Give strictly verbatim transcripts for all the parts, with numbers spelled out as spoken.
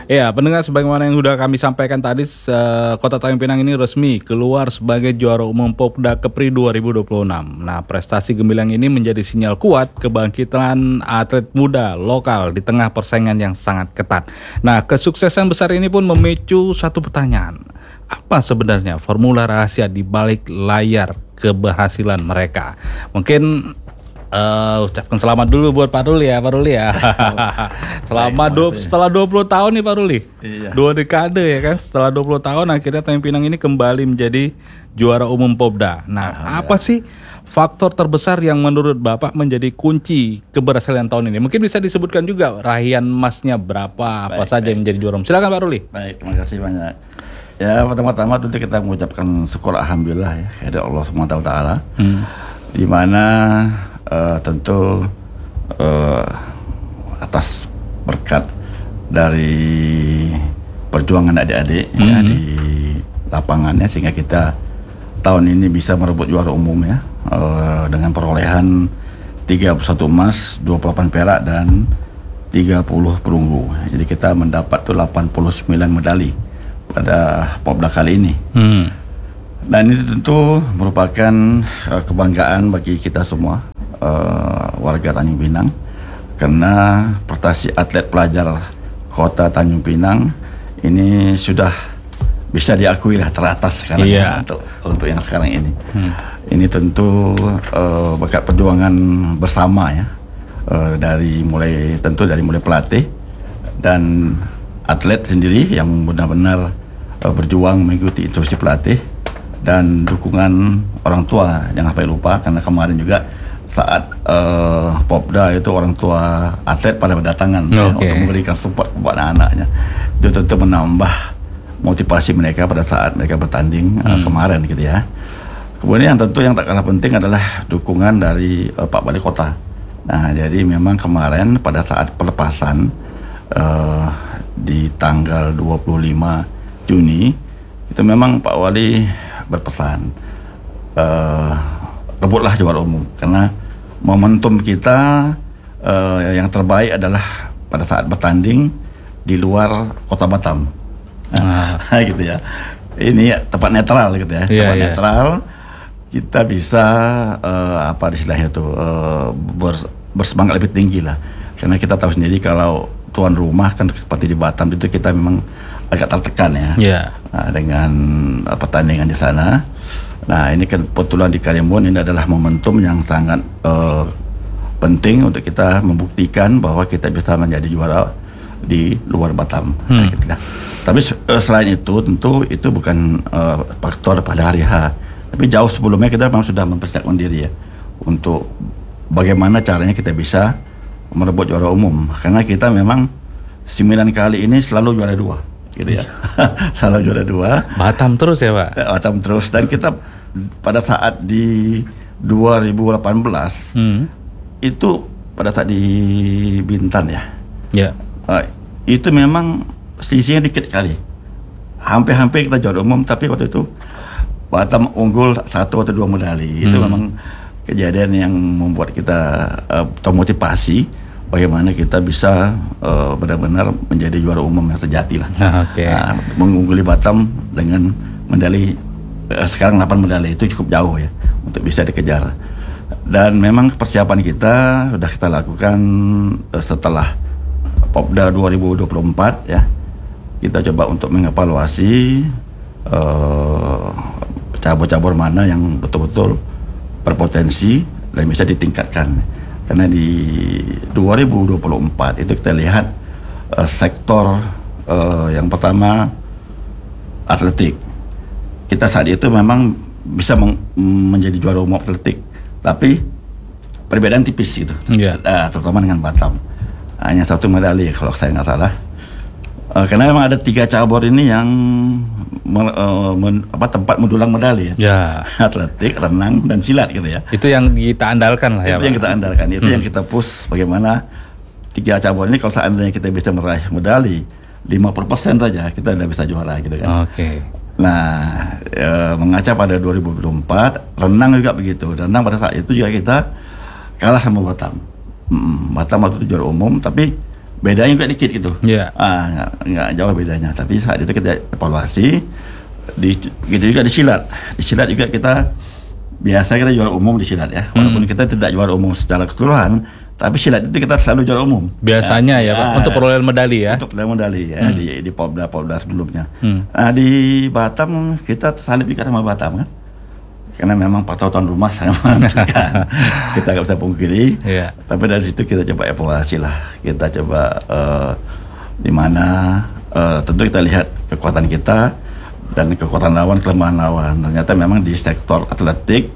Ya, pendengar, sebagaimana yang sudah kami sampaikan tadi, uh, Kota Tanjung Pinang ini resmi keluar sebagai juara umum Popda Kepri dua ribu dua puluh enam. Nah, prestasi gemilang ini menjadi sinyal kuat kebangkitan atlet muda lokal di tengah persaingan yang sangat ketat. Nah, kesuksesan besar ini pun memicu satu pertanyaan. Apa sebenarnya formula rahasia di balik layar keberhasilan mereka? Mungkin Uh, ucapkan selamat dulu buat Pak Ruli ya, Pak Ruli ya. Selama dua, setelah dua puluh tahun nih Pak Ruli, iya. Dua dekade ya kan. Setelah dua puluh tahun akhirnya Tanjung Pinang ini kembali menjadi juara umum Popda. Nah, ah, apa ya. sih faktor terbesar yang menurut Bapak menjadi kunci keberhasilan tahun ini? Mungkin bisa disebutkan juga raihan emasnya berapa, baik, apa saja baik. yang menjadi juara umum. Silakan Pak Ruli. Baik, terima kasih banyak. Ya, pertama-tama tentu kita mengucapkan syukur alhamdulillah ya kepada Allah subhanahu wa taala. Hmm. Di mana Uh, tentu uh, atas berkat dari perjuangan adik-adik mm-hmm. ya, di lapangannya sehingga kita tahun ini bisa merebut juara umum ya uh, dengan perolehan tiga puluh satu emas, dua puluh delapan perak dan tiga puluh perunggu. Jadi kita mendapat tuh delapan puluh sembilan medali pada Popda kali ini. Mm. Dan itu tentu merupakan uh, kebanggaan bagi kita semua. Uh, warga Tanjung Pinang, karena prestasi atlet pelajar Kota Tanjung Pinang ini sudah bisa diakui lah teratas sekarang yeah. untuk untuk yang sekarang ini. Hmm. Ini tentu uh, berkat perjuangan bersama ya uh, dari mulai tentu dari mulai pelatih dan atlet sendiri yang benar-benar uh, berjuang mengikuti instruksi pelatih dan dukungan orang tua. Jangan sampai lupa karena kemarin juga saat uh, Popda itu orang tua atlet pada berdatangan okay. ya, untuk memberikan support buat anak-anaknya. Itu tentu menambah motivasi mereka pada saat mereka bertanding hmm. uh, kemarin gitu ya. Kemudian yang tentu yang tak kalah penting adalah dukungan dari uh, Pak Wali Kota. Nah, jadi memang kemarin pada saat pelepasan uh, di tanggal dua puluh lima Juni itu memang Pak Wali berpesan uh, rebutlah juara umum karena momentum kita uh, yang terbaik adalah pada saat bertanding di luar Kota Batam, ah. gitu ya. Ini tempat netral gitu ya, yeah, tempat yeah. netral kita bisa uh, apa istilahnya itu uh, bers, bersemangat lebih tinggi lah. Karena kita tahu sendiri kalau tuan rumah kan seperti di Batam itu kita memang agak tertekan ya yeah. nah, dengan uh, pertandingan di sana. Nah, ini kan kebetulan di Karimun ini adalah momentum yang sangat uh, penting untuk kita membuktikan bahwa kita bisa menjadi juara di luar Batam. Hmm. Nah, gitu. Nah, tapi uh, selain itu tentu itu bukan uh, faktor pada hari H. Tapi jauh sebelumnya kita memang sudah mempersiapkan diri ya untuk bagaimana caranya kita bisa merebut juara umum. Karena kita memang sembilan kali ini selalu juara dua. Gitu ya. Selalu juara dua. Batam terus ya, Pak? Batam terus. Dan kita pada saat di dua ribu delapan belas hmm. itu pada saat di Bintan ya. Ya. Uh, itu memang selisihnya dikit kali. Hampir-hampir kita juara umum, tapi waktu itu Batam unggul satu atau dua medali. Hmm. Itu memang kejadian yang membuat kita uh, termotivasi bagaimana kita bisa uh, benar-benar menjadi juara umum yang sejati lah. Okay. Nah, mengungguli Batam dengan medali uh, sekarang delapan medali itu cukup jauh ya untuk bisa dikejar. Dan memang persiapan kita sudah kita lakukan uh, setelah Popda dua ribu dua puluh empat ya. Kita coba untuk mengevaluasi uh, cabur-cabur mana yang betul-betul berpotensi dan bisa ditingkatkan. Karena di dua ribu dua puluh empat itu kita lihat uh, sektor uh, yang pertama atletik. Kita saat itu memang bisa meng- menjadi juara umum atletik, tapi perbedaan tipis gitu. Yeah. Uh, terutama dengan Batam. Hanya satu medali kalau saya nggak salah. Uh, karena memang ada tiga cabur ini yang me- uh, men- apa, tempat mendulang medali ya. Yeah. Atletik, renang, dan silat gitu ya. Itu yang kita andalkan lah ya. Itu yang kita andalkan, itu hmm. yang kita push bagaimana tiga cabur ini kalau seandainya kita bisa meraih medali lima puluh persen saja kita udah bisa juara gitu kan. Oke. Okay. Nah, e, mengaca pada dua ribu dua puluh empat, renang juga begitu. Renang pada saat itu juga kita kalah sama Batam. Hmm, Batam waktu itu juara umum, tapi bedanya juga dikit gitu. Iya. Ah, nggak, nggak jauh bedanya. Tapi saat itu kita evaluasi, di, gitu juga di silat. Di silat juga kita biasa kita juara umum di silat ya. Walaupun hmm. kita tidak juara umum secara keseluruhan, tapi silat itu kita selalu juara umum. Biasanya ya, ya Pak, untuk perolehan medali ya. Untuk perolehan medali ya hmm. di di Popda Popda sebelumnya. Hmm. Nah, di Batam kita salib juga sama Batam kan. Karena memang faktor tuan rumah sangat menentukan. Kita nggak bisa pungkiri. Yeah. Tapi dari situ kita coba evaluasi lah. Kita coba uh, di mana uh, tentu kita lihat kekuatan kita dan kekuatan lawan, kelemahan lawan. Ternyata memang di sektor atletik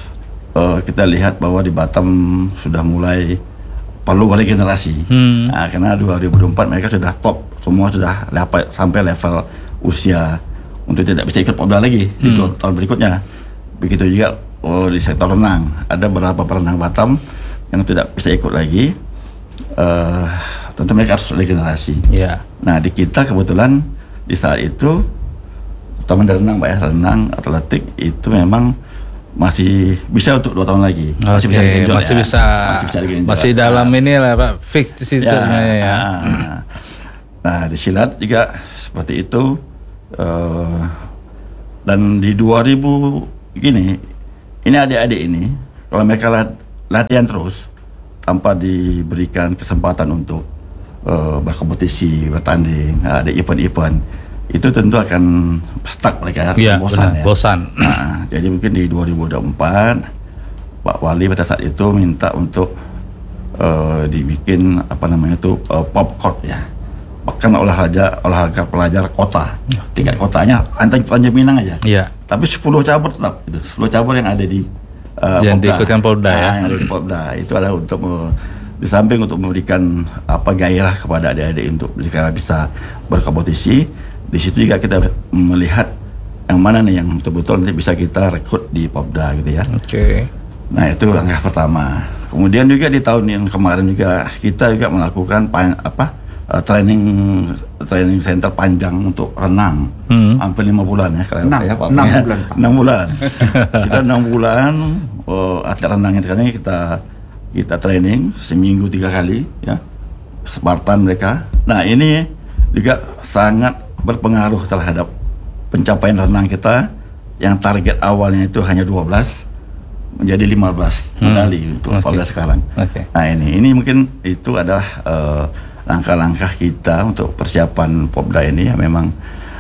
uh, kita lihat bahwa di Batam sudah mulai perlu regenerasi. Hmm. Nah, karena dua ribu dua puluh empat mereka sudah top, semua sudah level, sampai level usia untuk tidak bisa ikut Popda lagi hmm. di tahun berikutnya. Begitu juga oh, di sektor renang, ada beberapa perenang Batam yang tidak bisa ikut lagi. Uh, tentu mereka harus regenerasi. Yeah. Nah, di kita kebetulan di saat itu, terutama di renang, Pak ya, renang atletik itu memang masih bisa untuk dua tahun lagi. Masih okay, bisa digenjot, masih ya. bisa, masih bisa digenjot. Masih dalam nah, ini lah Pak, fix di situ ya. ya. Nah, nah, di silat juga seperti itu. Uh, dan di dua ribu gini, ini adik-adik ini kalau mereka latihan terus tanpa diberikan kesempatan untuk uh, berkompetisi, bertanding, ada event-event, itu tentu akan stuck mereka, ya, bosan benar, ya. Bosan. Nah, jadi mungkin di dua ribu dua puluh empat Pak Wali pada saat itu minta untuk uh, dibikin apa namanya itu uh, pop court ya. Bahkan olahraga olahraga pelajar kota, tingkat kotanya antar Tanjung Pinang aja. Iya. Tapi sepuluh cabur tetap itu, sepuluh cabur yang ada di uh, yang diikutkan Popda ya. Nah, yang ada di Popda itu adalah untuk uh, di samping untuk memberikan apa gairah kepada adik-adik untuk jika bisa berkompetisi. Di situ juga kita melihat yang mana nih yang betul-betul nanti bisa kita rekrut di Popda gitu ya. Oke. Okay. Nah, itu langkah pertama. Kemudian juga di tahun yang kemarin juga kita juga melakukan apa? Uh, training training center panjang untuk renang hmm. hampir lima bulan ya kalau enam, ya, Pak, enam ya. bulan enam bulan kita enam bulan oh, atlet renang itu kan kita kita training seminggu tiga kali ya Spartan mereka. Nah ini juga sangat berpengaruh terhadap pencapaian renang kita yang target awalnya itu hanya dua belas menjadi lima belas medali hmm. untuk okay. Popda sekarang. Okay. Nah ini ini mungkin itu adalah uh, langkah-langkah kita untuk persiapan Popda ini ya memang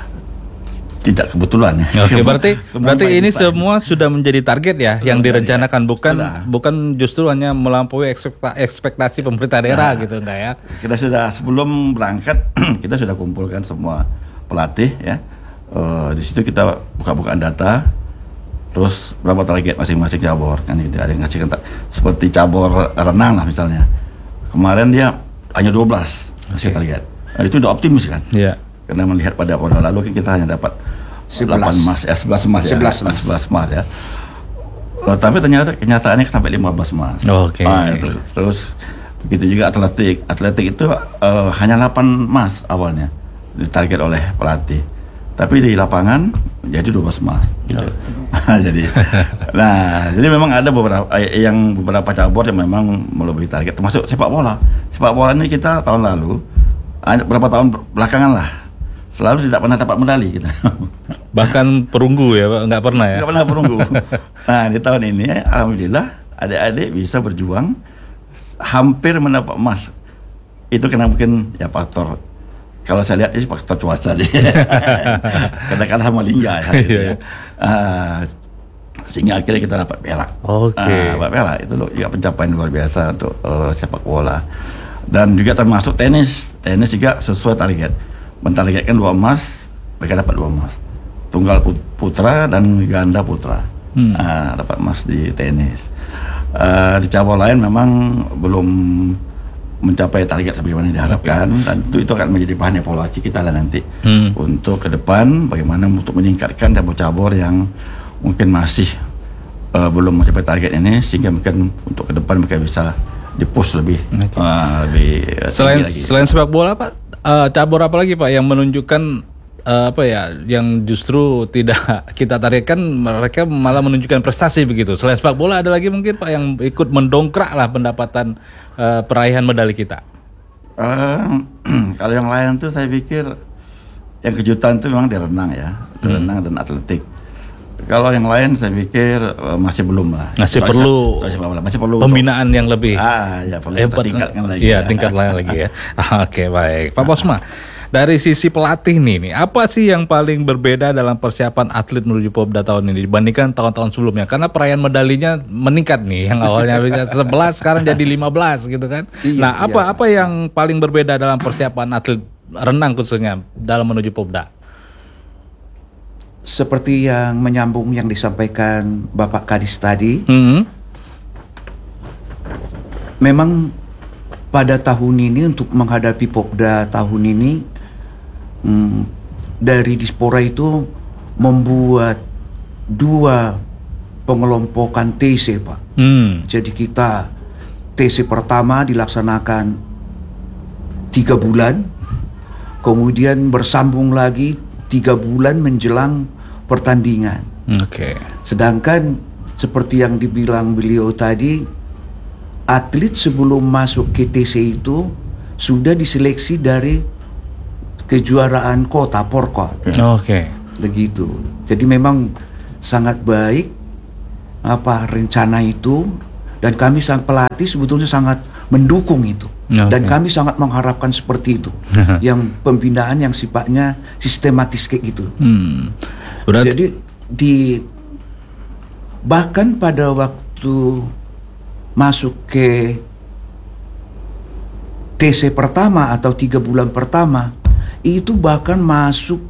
tidak kebetulan ya. Oke, berarti berarti ini semua sudah menjadi target ya Betul yang direncanakan ya. bukan sudah. bukan justru hanya melampaui ekspektasi pemerintah daerah nah, gitu enggak ya. Kita sudah sebelum berangkat kita sudah kumpulkan semua pelatih ya. Uh, di situ kita buka-bukaan data terus berapa target masing-masing cabur kan gitu ada yang ngasih kata seperti cabur renang lah misalnya. Kemarin dia hanya dua belas masih okay. target. Nah, itu udah optimis kan? Iya. Yeah. Karena melihat pada tahun lalu kan kita hanya dapat delapan emas, ya sebelas emas ya. sebelas emas ya. Oh, tapi ternyata kenyataannya sampai lima belas emas. Oh, Oke. Okay. Nah, itu. Terus begitu juga atletik. Atletik itu uh, hanya delapan emas awalnya ditarget oleh pelatih. Tapi di lapangan jadi dua belas emas gitu. Oh. jadi nah, jadi memang ada beberapa yang beberapa cabur yang memang melebihi target termasuk sepak bola. Sepak bola ini kita tahun lalu beberapa tahun belakangan lah selalu tidak pernah dapat medali kita. Bahkan perunggu ya, Pak, nggak pernah ya. Nggak pernah perunggu. Nah, di tahun ini alhamdulillah adik-adik bisa berjuang hampir mendapat emas. Itu karena mungkin ya faktor kalau saya lihat ini faktor cuaca aja. Kadang-kadang sama lingga ya, gitu ya. Uh, sehingga akhirnya kita dapat perak. Oke. Okay. Uh, dapat perak itu loh juga pencapaian luar biasa untuk uh, sepak bola. Dan juga termasuk tenis. Tenis juga sesuai target. Mentargetkan dua emas, mereka dapat dua emas. Tunggal putra dan ganda putra. Hmm. Uh, dapat emas di tenis. Uh, di cabur lain memang belum mencapai target sebagaimana diharapkan dan itu itu akan menjadi bahan evaluasi kita lah nanti hmm. untuk ke depan bagaimana untuk meningkatkan cabur-cabur yang mungkin masih uh, belum mencapai target ini sehingga mungkin untuk ke depan mereka bisa di-push lebih okay. uh, lebih selain lagi. Selain sepak bola Pak, uh, cabur apa lagi Pak yang menunjukkan uh, apa ya yang justru tidak kita targetkan mereka malah menunjukkan prestasi begitu. Selain sepak bola ada lagi mungkin Pak yang ikut mendongkrak lah pendapatan uh, peraihan medali kita. Uh, kalau yang lain tuh saya pikir yang kejutan tuh memang di renang ya, di Hmm. renang dan atletik. Kalau yang lain saya pikir uh, masih belum lah. Masih Masih- perlu masih, masih perlu pembinaan yang lebih Ah, ya perlu Eh, kita tingkatkan lagi. Iya, tingkat lain lagi ya. Oke, baik. Pak Posma, dari sisi pelatih nih, nih, apa sih yang paling berbeda dalam persiapan atlet menuju Popda tahun ini dibandingkan tahun-tahun sebelumnya? Karena perayaan medalinya meningkat nih, yang awalnya bisa sebelas sekarang jadi lima belas gitu kan. Iya, Nah, apa iya. apa yang paling berbeda dalam persiapan atlet renang khususnya dalam menuju Popda? Seperti yang menyambung yang disampaikan Bapak Kadis tadi, Hmm. memang pada tahun ini untuk menghadapi Popda tahun ini, hmm, dari Dispora itu membuat dua pengelompokan T C, Pak. Hmm. Jadi kita T C pertama dilaksanakan tiga bulan, kemudian bersambung lagi tiga bulan menjelang pertandingan. Oke. Sedangkan seperti yang dibilang beliau tadi, atlet sebelum masuk ke T C itu sudah diseleksi dari kejuaraan kota Porkot, Oke. begitu. Jadi memang sangat baik apa rencana itu, dan kami sang pelatih sebetulnya sangat mendukung itu. Oke. Dan kami sangat mengharapkan seperti itu, yang pembinaan yang sifatnya sistematis kayak gitu. Hmm. Berarti Jadi di bahkan pada waktu masuk ke T C pertama atau tiga bulan pertama, itu bahkan masuk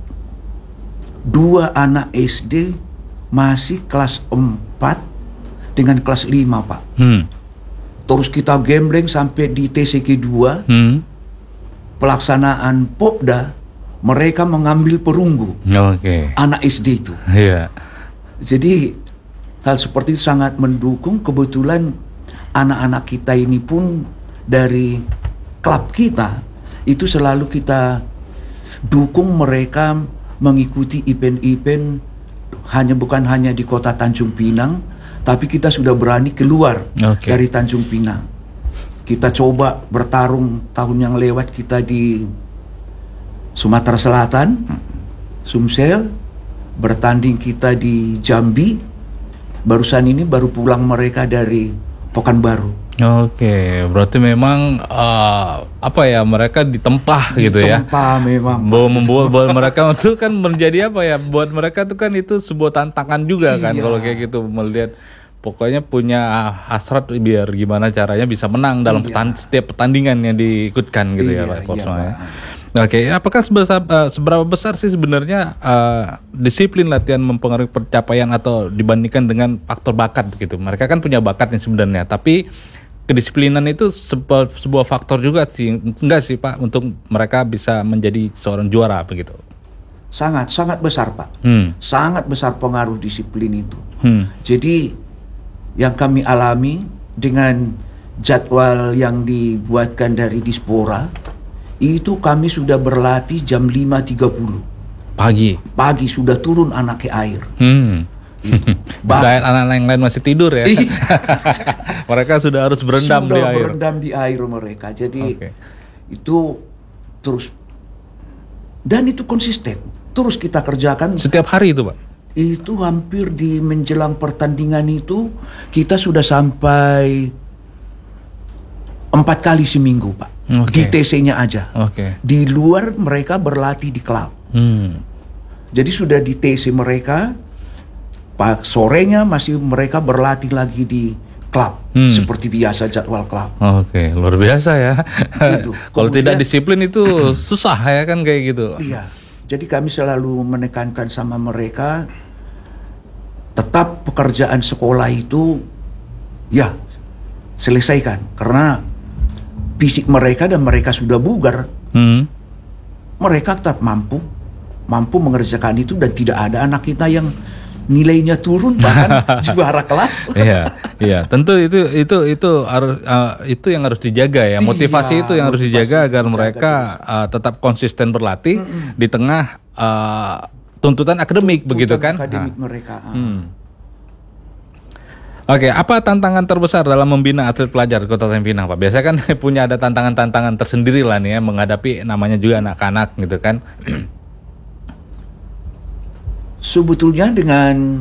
dua anak S D masih kelas empat dengan kelas lima, Pak. hmm. Terus kita gembleng sampai di T C kedua, Hmm. pelaksanaan Popda, mereka mengambil perunggu Oke. anak S D itu. Iya. Jadi hal seperti itu sangat mendukung. Kebetulan anak-anak kita ini pun dari klub kita itu selalu kita dukung mereka mengikuti event-event, hanya bukan hanya di kota Tanjung Pinang, tapi kita sudah berani keluar Oke. dari Tanjung Pinang. Kita coba bertarung tahun yang lewat kita di Sumatera Selatan, Sumsel, bertanding kita di Jambi. Barusan ini baru pulang mereka dari Pekanbaru. Oke, berarti memang eh, apa ya, mereka ditempah gitu ya. Tempa memang. Bahwa membuat buat mereka itu kan menjadi apa ya? Buat mereka itu kan itu sebuah tantangan juga kan, Iya. kalau kayak gitu melihat pokoknya punya hasrat biar gimana caranya bisa menang dalam Iya. petan- setiap pertandingan yang diikutkan gitu ya, Iya, Pak Posma iya, ya. Pak. Oke, apakah sebesar, eh, seberapa besar sih sebenarnya eh, disiplin latihan mempengaruhi pencapaian atau dibandingkan dengan faktor bakat begitu? Mereka kan punya bakatnya sebenarnya, tapi kedisiplinan itu sebuah, sebuah faktor juga sih, enggak sih Pak, untuk mereka bisa menjadi seorang juara begitu? Sangat, sangat besar, Pak. Hmm. Sangat besar pengaruh disiplin itu. Hmm. Jadi yang kami alami dengan jadwal yang dibuatkan dari Dispora, itu kami sudah berlatih jam lima tiga puluh. Pagi. Pagi sudah turun anak ke air. Hmm. Itu. Di Bah- saat anak-anak yang lain masih tidur ya. Iya. Mereka sudah harus berendam sudah di air. berendam di air mereka. Jadi Oke. itu terus, dan itu konsisten. Terus kita kerjakan. Setiap hari itu Pak? Itu hampir di menjelang pertandingan itu kita sudah sampai empat kali seminggu, Pak. Oke. Di T C-nya aja. Oke. Di luar mereka berlatih di klub. Hmm. Jadi sudah di T C mereka, pak sorenya masih mereka berlatih lagi di klub. Hmm. Seperti biasa jadwal klub. Oke, luar biasa ya. Gitu. Kalau Kemudian- tidak disiplin itu susah ya kan kayak gitu. Iya. Jadi kami selalu menekankan sama mereka, tetap pekerjaan sekolah itu ya selesaikan, karena fisik mereka dan mereka sudah bugar, Hmm. mereka tetap mampu mampu mengerjakan itu, dan tidak ada anak kita yang nilainya turun bahkan juara kelas. Iya, iya. Tentu itu itu itu harus eh, itu yang harus dijaga ya. Motivasi Iya, itu yang harus motivasi dijaga agar dijaga mereka eh, tetap konsisten berlatih di tengah eh, tuntutan akademik begitu kan. Akademik Nah, mereka. ah. hmm. Oke, apa tantangan terbesar dalam membina atlet pelajar Kota Tanjung Pinang, Pak? Biasanya kan punya ada tantangan-tantangan tersendiri lah nih ya, menghadapi namanya juga anak-anak gitu kan. Sebetulnya dengan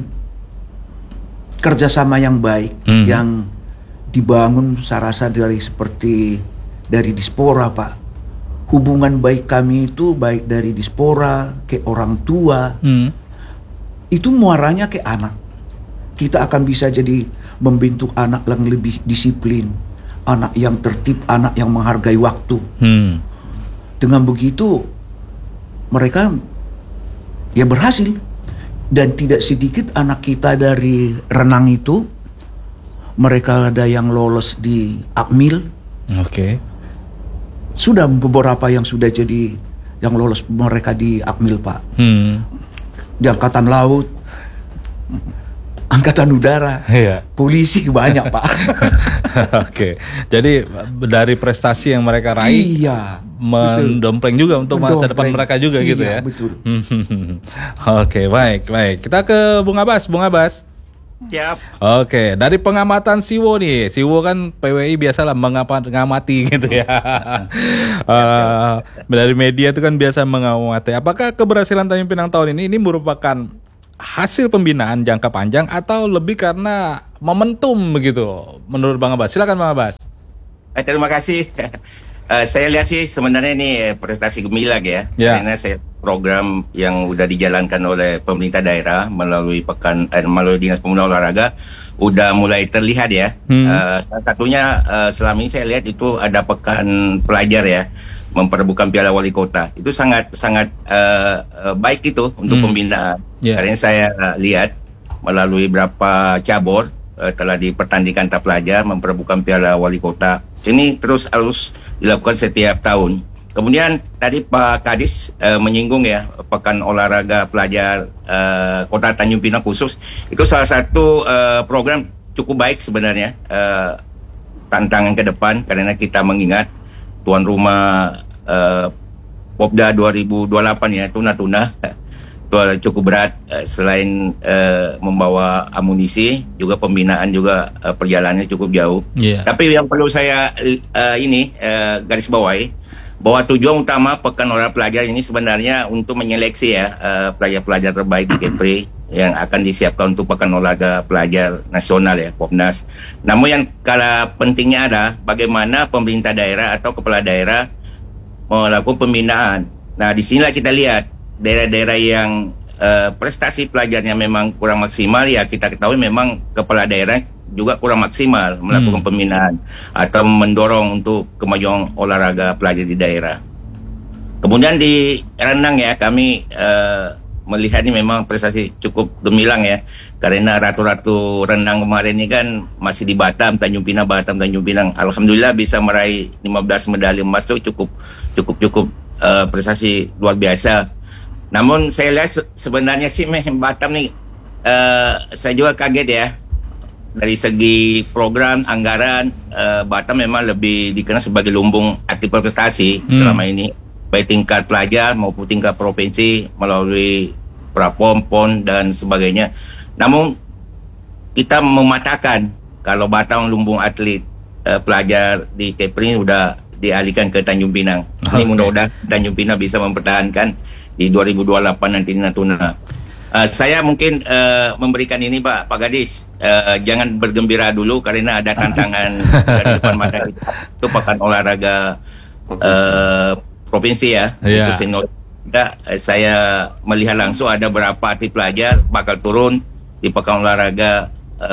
kerjasama yang baik hmm. yang dibangun saya rasa dari seperti dari Dispora, Pak. Hubungan baik kami itu baik dari Dispora ke orang tua, hmm. itu muaranya ke anak. Kita akan bisa jadi membentuk anak yang lebih disiplin, anak yang tertib, anak yang menghargai waktu. Hmm. Dengan begitu mereka ya berhasil. Dan tidak sedikit anak kita dari renang itu, mereka ada yang lolos di Akmil. Oke. Okay. Sudah beberapa yang sudah jadi yang lolos mereka di Akmil, Pak. Hmm. Di Angkatan Laut, Angkatan Udara, iya. Polisi banyak, Pak. Oke, jadi dari prestasi yang mereka raih, iya, mendompleng betul. juga untuk mendompleng. Masa depan mereka juga, iya, gitu ya. Betul. Oke, baik, baik. Kita ke Bung Abbas, Bung Abbas. Siap. Oke, dari pengamatan Siwo nih, Siwo kan P W I biasalah mengamati gitu ya. uh, dari media itu kan biasa mengamati. Apakah keberhasilan Tanjung Pinang tahun ini ini merupakan hasil pembinaan jangka panjang atau lebih karena momentum begitu menurut Bang Abbas? Silakan Bang Abbas. Eh, terima kasih. uh, saya lihat sih sebenarnya ini prestasi gemilang ya, yeah. Karena saya program yang udah dijalankan oleh pemerintah daerah melalui pekan eh, melalui Dinas Pemuda Olahraga udah mulai terlihat ya. Hmm. Uh, salah satunya uh, selama ini saya lihat itu ada pekan pelajar ya, memperebutkan Piala Wali Kota. Itu sangat sangat uh, uh, baik itu untuk hmm. pembinaan. Yeah. Karena saya uh, lihat melalui beberapa cabur uh, telah dipertandingkan antar pelajar memperebutkan Piala Wali Kota. Ini terus harus dilakukan setiap tahun. Kemudian tadi Pak Kadis uh, menyinggung ya pekan olahraga pelajar uh, Kota Tanjung Pinang khusus. Itu salah satu uh, program cukup baik sebenarnya, uh, tantangan ke depan karena kita mengingat tuan rumah uh, Popda dua ribu dua puluh delapan ya, itu Natuna. Itu cukup berat, uh, selain uh, membawa amunisi, juga pembinaan juga uh, perjalanannya cukup jauh. Yeah. Tapi yang perlu saya uh, ini uh, garis bawahi, bahwa tujuan utama pekan olahraga pelajar ini sebenarnya untuk menyeleksi ya uh, pelajar-pelajar terbaik di Kepri yang akan disiapkan untuk pekan olahraga pelajar nasional ya, Popnas. Namun yang kala pentingnya adalah bagaimana pemerintah daerah atau kepala daerah melakukan pembinaan. Nah, di sinilah kita lihat daerah-daerah yang uh, prestasi pelajarnya memang kurang maksimal, ya kita ketahui memang kepala daerah juga kurang maksimal melakukan hmm. pembinaan atau mendorong untuk kemajuan olahraga pelajar di daerah. Kemudian di renang ya, kami uh, melihat ini memang prestasi cukup gemilang ya, karena ratu-ratu renang kemarin ini kan masih di Batam, Tanjung Pinang, Batam, Tanjung Pinang. Alhamdulillah bisa meraih lima belas medali emas, itu cukup cukup cukup uh, prestasi luar biasa. Namun saya lihat se- sebenarnya sih Batam nih, uh, saya juga kaget ya. Dari segi program, anggaran, uh, Batam memang lebih dikenal sebagai lumbung aktif prestasi hmm. selama ini, baik tingkat pelajar maupun tingkat provinsi melalui Prapom, P O N dan sebagainya. Namun kita mematakan kalau Batam lumbung atlet uh, pelajar di Kepri sudah dialihkan ke Tanjung Pinang. Okay. Ini mudah-mudahan Tanjung Pinang bisa mempertahankan di dua ribu dua puluh delapan nanti di Natuna. Uh, saya mungkin uh, memberikan ini Pak Pak Gadis, uh, jangan bergembira dulu karena ada tantangan dari depan mata itu pekan olahraga uh, provinsi ya, yeah. Itu senior. Uh, saya melihat langsung ada beberapa atlet pelajar bakal turun di pekan olahraga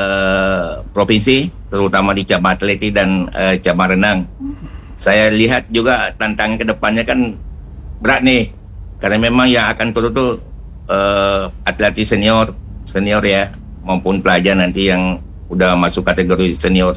uh, provinsi, terutama di cabang atletik dan uh, cabang renang. Saya lihat juga tantangan ke depannya kan berat nih, karena memang yang akan turun tuh Uh, atlet senior, senior ya, maupun pelajar nanti yang udah masuk kategori senior.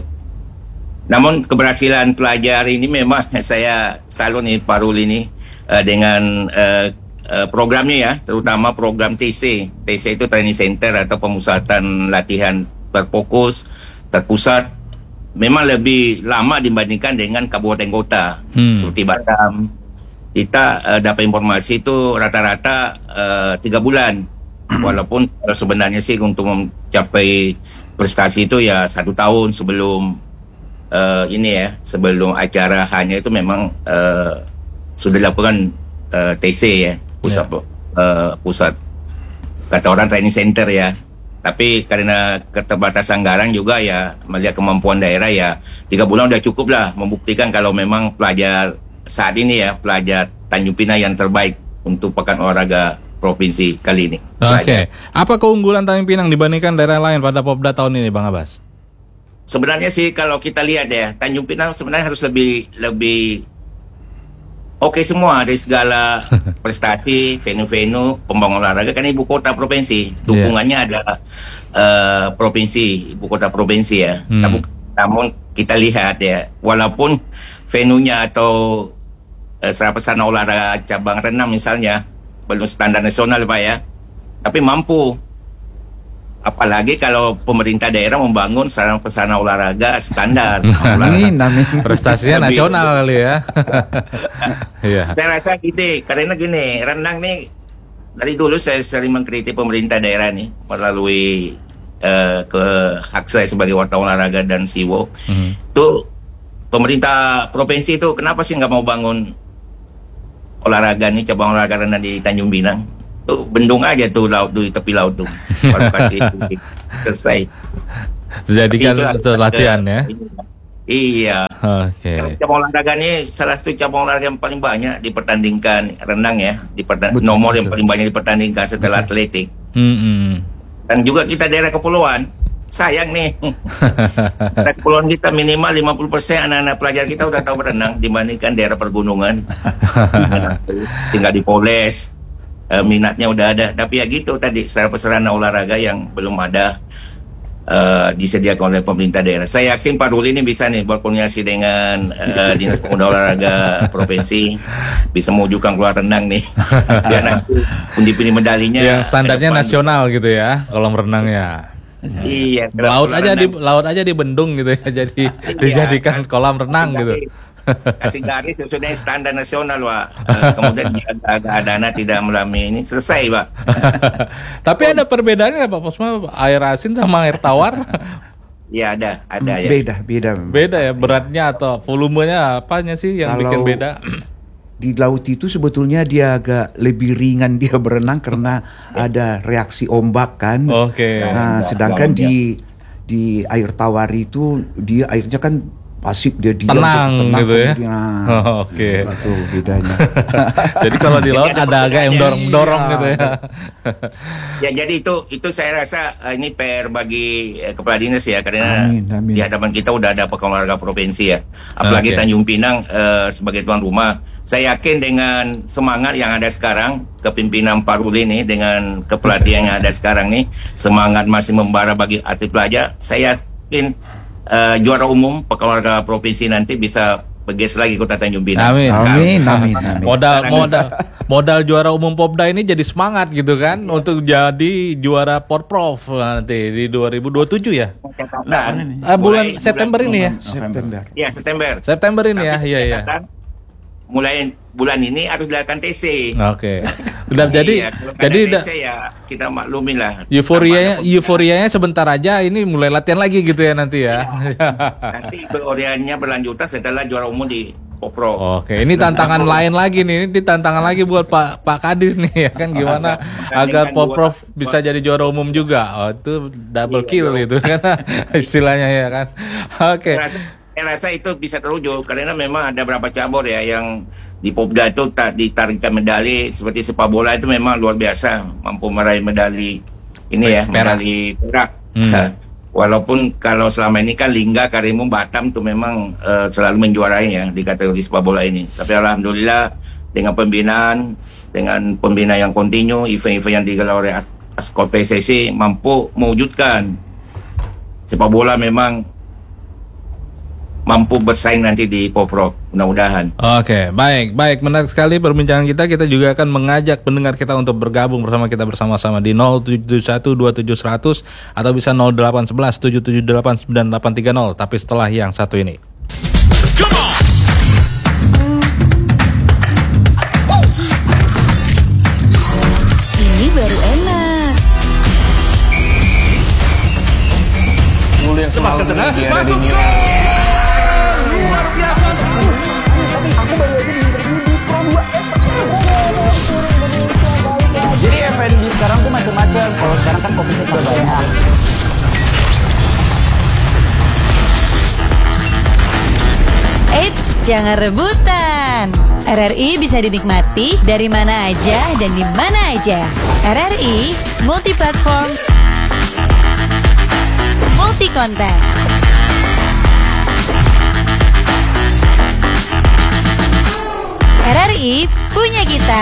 Namun keberhasilan pelajar ini memang saya salut nih Pak Rul ini uh, dengan uh, uh, programnya ya, terutama program T C. T C itu Training Center atau pemusatan latihan terfokus, terpusat. Memang lebih lama dibandingkan dengan kabupaten kota hmm. seperti Batam. Kita uh, dapat informasi itu rata-rata uh, tiga bulan Walaupun sebenarnya sih untuk mencapai prestasi itu ya satu tahun sebelum uh, ini ya, sebelum acara hanya itu memang uh, sudah dilakukan uh, T C ya, pusat yeah. uh, pusat kata orang training center ya. Tapi karena keterbatasan anggaran juga ya, melihat kemampuan daerah ya, tiga bulan udah cukup lah membuktikan kalau memang pelajar saat ini ya, pelajar Tanjung Pinang yang terbaik untuk pekan olahraga provinsi kali ini. Oke, okay. Apa keunggulan Tanjung Pinang dibandingkan daerah lain pada Popda tahun ini, Bang Abbas? Sebenarnya sih kalau kita lihat ya, Tanjung Pinang sebenarnya harus lebih lebih oke okay semua dari segala prestasi, venue-venue, pembangunan olahraga, kan ibu kota provinsi, dukungannya yeah. adalah uh, provinsi, ibu kota provinsi ya. Hmm. Namun, namun kita lihat ya, walaupun venue-nya atau uh, sarana olahraga cabang renang misalnya belum standar nasional Pak ya, tapi mampu. Apalagi kalau pemerintah daerah membangun sarana-sarana olahraga standar. Amin, amin. Prestasinya nasional kali ya. Iya. Saya rasa gini, karena gini, renang nih dari dulu saya sering mengkritik pemerintah daerah nih melalui uh, ke hak saya sebagai wartawan olahraga dan S I W O. Mm-hmm. Itu pemerintah provinsi itu kenapa sih nggak mau bangun olahraga nih, cabang olahraga renang di Tanjung Pinang? Tuh bendung aja tuh laut di tepi laut tuh, baru kasih selesai. Jadikan itu latihan ya. Iya. Oke. Okay. Cabang olahraga ini salah satu cabang olahraga yang paling banyak dipertandingkan, renang ya, dipertand- betul, nomor betul. Yang paling banyak dipertandingkan setelah betul. Atletik. Mm-hmm. Dan juga kita daerah kepulauan, sayang nih. Daerah kepulauan kita minimal lima puluh persen anak-anak pelajar kita udah tahu berenang dibandingkan daerah pergunungan. Tinggal dipoles. Uh, minatnya udah ada, tapi ya gitu tadi sarana olahraga yang belum ada uh, disediakan oleh pemerintah daerah. Saya yakin Pak Ruli ini bisa nih berkoordinasi dengan uh, Dinas Pemuda Olahraga Provinsi, bisa mewujudkan keluar renang nih, biar nanti pundi-pundi medalinya. Yang standarnya nasional gitu ya, kolam renangnya. Iya. Laut aja renang. di laut aja di bendung gitu ya, jadi iya, dijadikan kolam renang gitu. Kasih garis sesuai standar nasional Pak. Uh, kemudian ada dana tidak melalui ini selesai Pak. Tapi oh. ada perbedaannya Pak Posma, air asin sama air tawar? Iya ada, ada ya. Beda, beda. Beda ya beratnya atau volumenya apanya sih yang Kalau bikin beda? Di laut itu sebetulnya dia agak lebih ringan dia berenang karena ada reaksi ombak kan. Oke. Okay. Nah, sedangkan di di air tawar itu dia airnya kan pasif, dia diam tenang, tenang gitu ya. Nah, oh, oke. Okay. Itu bedanya. Jadi kalau di laut ada agak yang dorong-dorong iya. gitu ya. Ya jadi itu itu saya rasa uh, ini P R bagi uh, kepala dinas ya, karena amin, amin. Di hadapan kita udah ada pekan olahraga provinsi ya. Apalagi okay. Tanjung Pinang uh, sebagai tuan rumah. Saya yakin dengan semangat yang ada sekarang, kepimpinan Pak Ruli ini dengan kepelatihan yang ada sekarang nih, semangat masih membara bagi atlet pelajar. Saya yakin Uh, juara umum pekan olahraga provinsi nanti bisa bergeser lagi Kota Tanjung Pinang. Amin. Amin, amin, amin. Modal modal modal juara umum Popda ini jadi semangat gitu kan ya. Untuk jadi juara Porprov nanti di dua ribu dua puluh tujuh ya. Nah, uh, bulan mulai, September bulan, ini ya. September. Iya, September. September ini ya. Iya, iya. Mulai bulan ini harus dilakukan T C. Oke. Okay. Udah jadi iya, jadi udah ya kita maklumin lah. Euforianya euforianya sebentar aja, ini mulai latihan lagi gitu ya nanti ya. ya. Nanti euforianya berlanjutan setelah juara umum di Popro. Oke, ini tantangan lain lagi nih. Ini tantangan lagi buat Pak Pak Kadis nih ya kan, gimana agar Poprov bisa jadi juara umum juga. Oh, itu double iya, kill itu kan istilahnya ya kan. Oke. Okay. Saya rasa itu bisa terwujud karena memang ada beberapa cabur ya yang di Popda itu tak ditarikkan medali, seperti sepak bola itu memang luar biasa mampu meraih medali ini ya, medali perak. Hmm. Walaupun kalau selama ini kan Lingga, Karimun, Batam tuh memang uh, selalu menjuarai ya di kategori sepak bola ini. Tapi alhamdulillah dengan pembinaan, dengan pembinaan yang kontinu, event-event yang digelar oleh Askot P S S I mampu mewujudkan sepak bola memang mampu bersaing nanti di Popro, mudah-mudahan. Oke, baik, baik, menarik sekali perbincangan kita. Kita juga akan mengajak pendengar kita untuk bergabung bersama kita bersama-sama di nol tujuh tujuh satu dua tujuh seratus atau bisa nol delapan satu satu tujuh tujuh delapan sembilan delapan tiga nol. Tapi setelah yang satu ini. Ini baru enak. Masuk gol! Luar biasa. Aku baru aja di interview di Pro dua. Jadi F and B sekarang tuh macam-macam. Kalau sekarang kan kopinya juga banyak. Eits, jangan rebutan. R R I bisa dinikmati dari mana aja dan di mana aja. R R I multi-platform, multi-konten. R R I punya kita.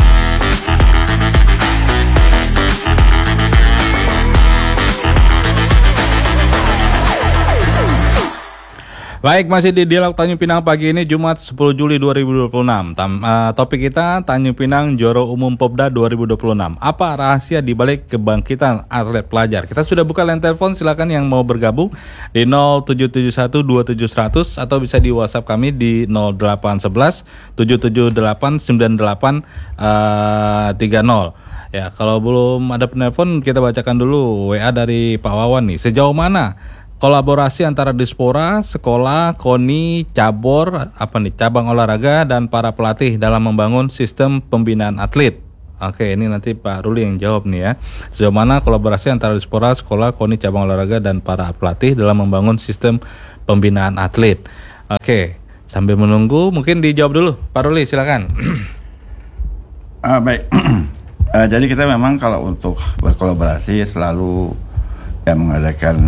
Baik, masih di Dialog Tanjung Pinang pagi ini Jumat sepuluh Juli dua ribu dua puluh enam. Tam, uh, topik kita Tanjung Pinang Juara Umum Popda dua ribu dua puluh enam. Apa rahasia dibalik kebangkitan atlet pelajar? Kita sudah buka line telepon, silakan yang mau bergabung di nol tujuh tujuh satu dua tujuh satu nol nol atau bisa di WhatsApp kami di nol delapan satu satu tujuh tujuh delapan sembilan delapan tiga nol. Ya, kalau belum ada penelpon kita bacakan dulu W A dari Pak Wawan nih. Sejauh mana kolaborasi antara Dispora, sekolah, KONI, cabur, apa nih, cabang olahraga dan para pelatih dalam membangun sistem pembinaan atlet? Oke, ini nanti Pak Ruli yang jawab nih ya. Sejauh mana kolaborasi antara Dispora, sekolah, KONI, cabang olahraga dan para pelatih dalam membangun sistem pembinaan atlet? Oke, sambil menunggu mungkin dijawab dulu Pak Ruli, silakan. uh, Baik, uh, jadi kita memang kalau untuk berkolaborasi selalu yang mengadakan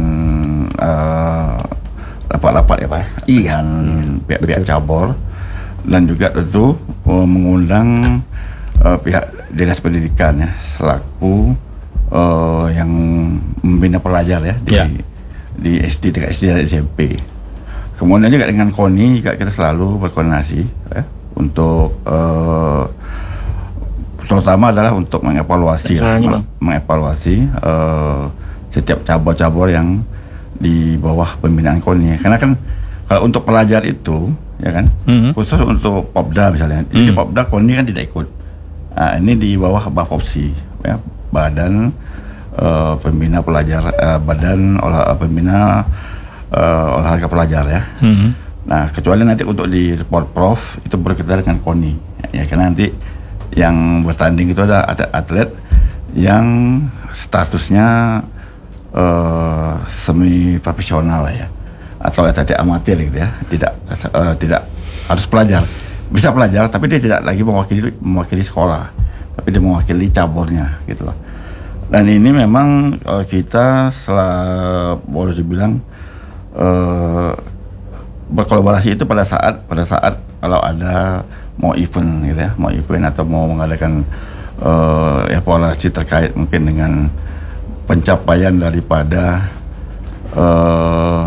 uh, rapat-rapat ya Pak, iya, dengan pihak-pihak cabur dan juga tentu uh, mengundang uh, pihak dinas pendidikan ya selaku uh, yang membina pelajar ya di, ya. di S D, tingkat S D dan S M P. Kemudian juga dengan KONI juga kita selalu berkoordinasi ya, untuk uh, terutama adalah untuk mengevaluasi ya, mengevaluasi uh, setiap cabur-cabur yang di bawah pembinaan KONI. Karena kan kalau untuk pelajar itu ya kan, mm-hmm. khusus untuk Popda misalnya, mm-hmm. di Popda KONI kan tidak ikut. Nah, ini di bawah Bapopsi ya, Badan uh, Pembina Pelajar, uh, Badan olah Pembina uh, Olahraga Pelajar ya. Mm-hmm. Nah, kecuali nanti untuk di report prof itu berkaitan dengan KONI. Ya, karena nanti yang bertanding itu ada atlet yang statusnya Uh, semi profesional lah ya, atau atlet amatir gitu ya, tidak uh, tidak harus pelajar, bisa pelajar tapi dia tidak lagi mewakili mewakili sekolah, tapi dia mewakili caburnya gitu loh. Dan ini memang uh, kita setelah boleh dibilang uh, berkolaborasi itu pada saat pada saat kalau ada mau event gitu ya, mau event atau mau mengadakan uh, evaluasi terkait mungkin dengan pencapaian daripada uh,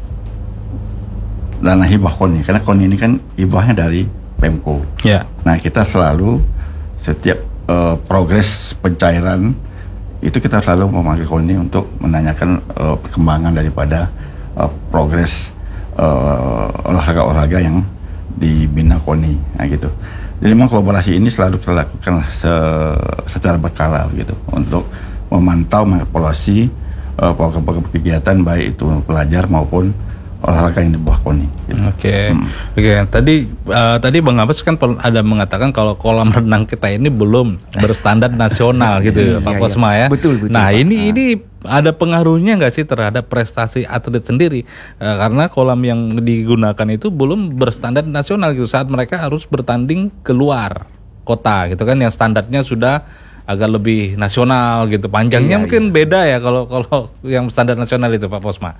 dana hibah KONI, karena KONI ini kan hibahnya dari Pemko. Yeah. Nah, kita selalu setiap uh, progres pencairan itu kita selalu memanggil KONI untuk menanyakan uh, perkembangan daripada uh, progres uh, olahraga-olahraga yang dibina KONI. Nah, gitu. Jadi memang kolaborasi ini selalu kita lakukan se- secara berkala gitu untuk memantau, mengevaluasi uh, program-program kegiatan baik itu pelajar maupun olahraga yang di bawah KONI. Gitu. Oke, okay. hmm. oke. Okay. Tadi uh, tadi Bang Abbas kan ada mengatakan kalau kolam renang kita ini belum berstandar nasional gitu, Pak Posma ya. Betul, betul. Nah Pak. ini ini ada pengaruhnya nggak sih terhadap prestasi atlet sendiri? Uh, karena kolam yang digunakan itu belum berstandar nasional gitu saat mereka harus bertanding keluar kota gitu kan, yang standarnya sudah agak lebih nasional gitu, panjangnya iya, mungkin iya. beda ya kalau kalau yang standar nasional itu Pak Posma.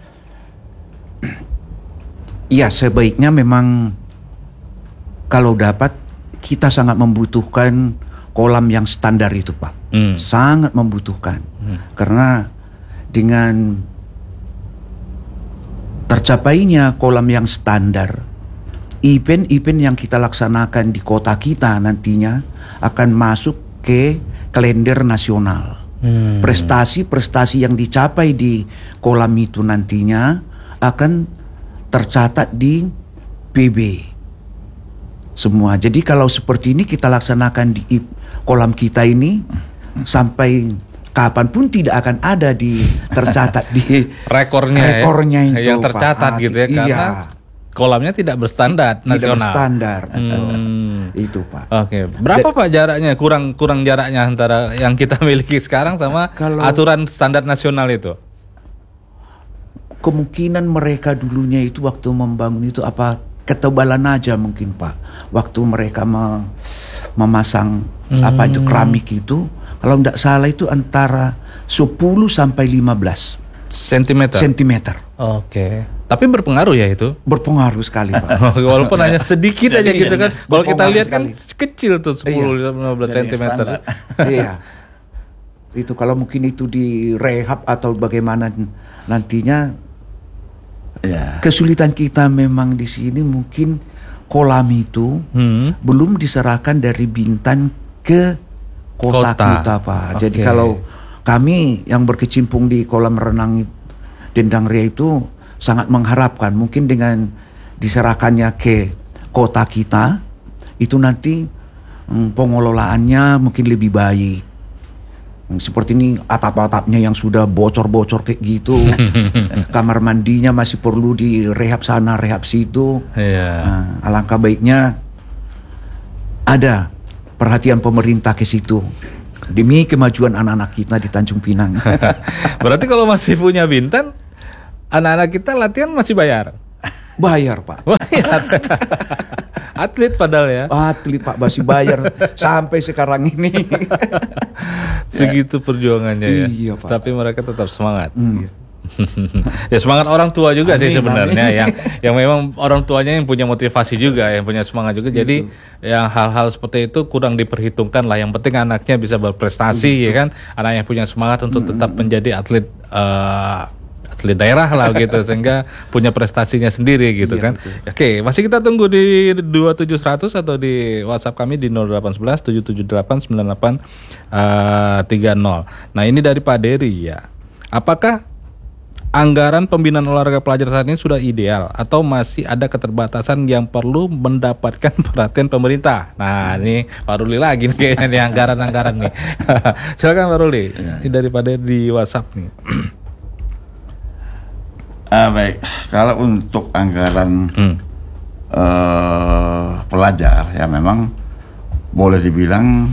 Iya, sebaiknya memang kalau dapat kita sangat membutuhkan kolam yang standar itu Pak, hmm. sangat membutuhkan hmm. karena dengan tercapainya kolam yang standar, event-event yang kita laksanakan di kota kita nantinya akan masuk ke kalender nasional. Hmm. Prestasi-prestasi yang dicapai di kolam itu nantinya akan tercatat di P B semua. Jadi kalau seperti ini kita laksanakan di kolam kita ini sampai kapanpun tidak akan ada di tercatat di rekornya, rekornya ya, itu yang tercatat Pak. gitu ya, karena iya. kolamnya tidak berstandar tidak nasional. berstandar Hmm. itu Pak. Oke, berapa Pak jaraknya? Kurang kurang jaraknya antara yang kita miliki sekarang sama Kalau- aturan standar nasional itu? Kemungkinan mereka dulunya itu waktu membangun itu apa ketebalan aja mungkin Pak. Waktu mereka me- memasang Hmm. apa itu keramik itu, kalau tidak salah itu antara sepuluh sampai lima belas Sentimeter. sentimeter. Oke. Tapi berpengaruh ya itu? Berpengaruh sekali Pak. Walaupun hanya sedikit aja Jadi, gitu kan. iya, Kalau kita berpengaruh lihat kan sekali. kecil tuh sepuluh lima belas Jadi sentimeter. standar. Iya. Itu kalau mungkin itu direhab atau bagaimana nantinya, Ya. kesulitan kita memang di sini mungkin kolam itu Hmm. belum diserahkan dari Bintan ke kota, Kota. kita Pak. Jadi Oke. kalau kami yang berkecimpung di kolam renang i- Dendang Ria itu sangat mengharapkan mungkin dengan diserahkannya ke kota kita itu nanti mm, pengelolaannya mungkin lebih baik. Mm, Seperti ini atap-atapnya yang sudah bocor-bocor kayak gitu, kamar mandinya masih perlu direhab sana rehab situ. Iya. Nah, alangkah baiknya ada perhatian pemerintah ke situ demi kemajuan anak-anak kita di Tanjung Pinang. Berarti kalau masih punya Bintan, anak-anak kita latihan masih bayar. Bayar Pak. Bayar. Atlet padahal ya. Atlet Pak masih bayar sampai sekarang ini. Segitu perjuangannya ya. Iya, Pak. Tapi mereka tetap semangat. Hmm. Ya semangat orang tua juga sih Amin, sebenarnya amin. yang yang memang orang tuanya yang punya motivasi juga, yang punya semangat juga. Jadi yang hal-hal seperti itu kurang diperhitungkan lah. Yang penting anaknya bisa berprestasi ya kan. Anaknya punya semangat untuk tetap menjadi atlet eh, atlet daerah lah gitu sehingga punya prestasinya sendiri gitu Iya, kan. betul. Oke, masih kita tunggu di dua tujuh seratus atau di WhatsApp kami di nol delapan satu satu tujuh tujuh delapan sembilan delapan tiga nol. Nah, ini dari Pak Dery ya. Apakah anggaran pembinaan olahraga pelajar saat ini sudah ideal atau masih ada keterbatasan yang perlu mendapatkan perhatian pemerintah? Nah, ini Pak Ruli lagi nih kayaknya nih anggaran-anggaran nih. Silakan Pak Ruli. Ini dari Pak Dery di WhatsApp nih. Ah, baik, kalau untuk anggaran Hmm. eh, pelajar ya memang boleh dibilang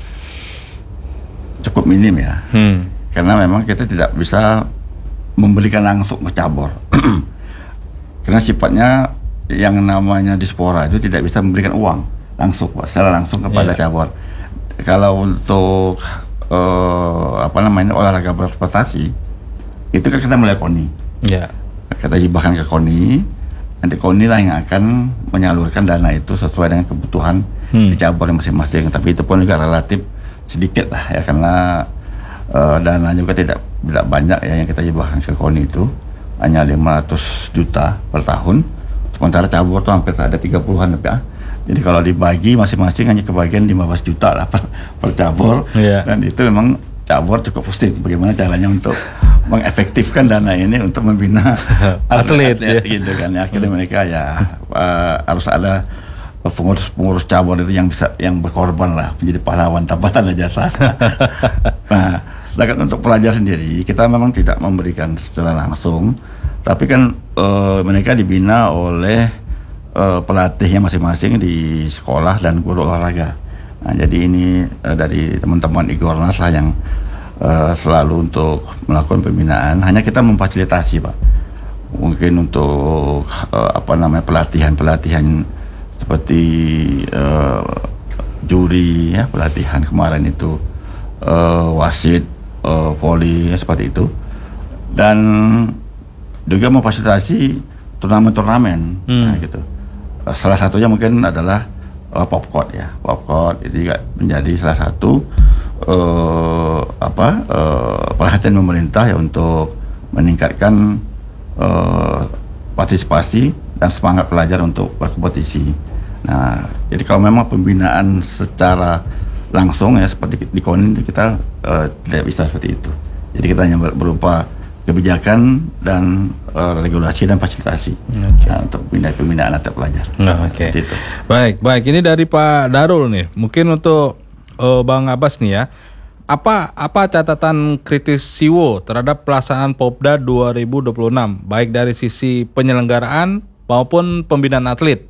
cukup minim ya, Hmm. karena memang kita tidak bisa memberikan langsung ke cabur, karena sifatnya yang namanya dispora itu tidak bisa memberikan uang langsung, Pak, secara langsung kepada Iya. cabur. Kalau untuk eh, apa namanya olahraga berprestasi itu kan kita mulai KONI. Ya. Kita hibahkan ke KONI, nanti KONI lah yang akan menyalurkan dana itu sesuai dengan kebutuhan Hmm. di cabur masing-masing. Tapi itu pun juga relatif sedikit lah ya, karena uh, dana juga tidak tidak banyak ya yang kita hibahkan ke KONI itu, hanya lima ratus juta per tahun. Sementara cabur tuh hampir ada tiga puluhan lebih. Jadi kalau dibagi masing-masing hanya kebagian lima belas juta lah per, per cabur. Iya. Dan itu memang cabur cukup pusing bagaimana caranya untuk mengefektifkan dana ini untuk membina Atlet, atlet ya. gitu kan. Ya, akhirnya mereka ya uh, harus ada pengurus-pengurus cabur itu yang bisa yang berkorban lah menjadi pahlawan tanpa tanda jasa. Nah, sedangkan untuk pelajar sendiri kita memang tidak memberikan secara langsung, tapi kan uh, mereka dibina oleh uh, pelatihnya masing-masing di sekolah dan guru olahraga. Nah, jadi ini uh, dari teman-teman Igornas lah yang uh, selalu untuk melakukan pembinaan. Hanya kita memfasilitasi, Pak. Mungkin untuk uh, apa namanya pelatihan-pelatihan seperti uh, juri ya, pelatihan kemarin itu uh, wasit, uh, voli ya, seperti itu. Dan juga memfasilitasi turnamen-turnamen, Hmm. nah, gitu. Uh, salah satunya mungkin adalah uh, popcourt ya, popcourt itu juga menjadi salah satu uh, apa uh, perhatian pemerintah ya untuk meningkatkan uh, partisipasi dan semangat pelajar untuk berkompetisi. Nah, jadi kalau memang pembinaan secara langsung ya seperti di KONI itu kita uh, tidak bisa seperti itu. Jadi kita hanya ber- berupa kebijakan dan uh, regulasi dan fasilitasi Oke. nah, untuk pembinaan atlet pelajar. Nah, oke. Seperti itu. Baik, baik. Ini dari Pak Darul nih. Mungkin untuk eh, Bang Abbas nih ya. apa apa catatan kritis Siwo terhadap pelaksanaan Popda dua ribu dua puluh enam baik dari sisi penyelenggaraan maupun pembinaan atlet?